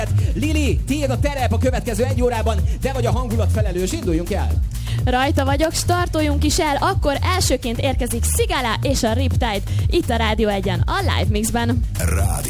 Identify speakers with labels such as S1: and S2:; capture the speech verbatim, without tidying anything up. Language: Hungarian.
S1: Lili, tiéd a terep a következő egy órában, te vagy a hangulat felelős, induljunk el!
S2: Rajta vagyok, startoljunk is el, akkor elsőként érkezik Sigala és a Riptide, itt a Rádió egyen, a Live Mixben.
S3: Rádió